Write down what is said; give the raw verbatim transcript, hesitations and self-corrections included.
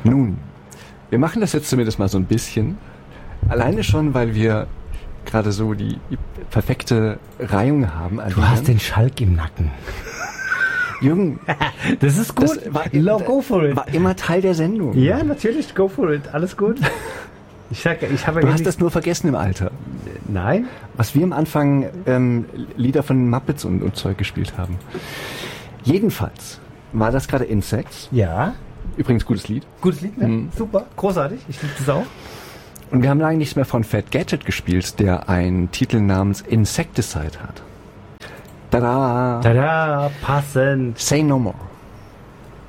Nun, wir machen das jetzt zumindest mal so ein bisschen. Alleine schon, weil wir gerade so die perfekte Reihung haben. Du hast den Schalk im Nacken. Jürgen, das ist gut. Das war, no, go for it. War immer Teil der Sendung. Ja, natürlich, go for it. Alles gut. Ich sag, ich habe du hast das nur vergessen im Alter. Nein. Was wir am Anfang ähm, Lieder von Muppets und, und Zeug gespielt haben. Jedenfalls war das gerade Insects. Ja. Übrigens gutes Lied. Gutes Lied, ne? Mhm. Super, großartig. Ich liebe das auch. Und wir haben lange nichts mehr von Fat Gadget gespielt, der einen Titel namens Insecticide hat. Tada! Tada, passend. Say No More.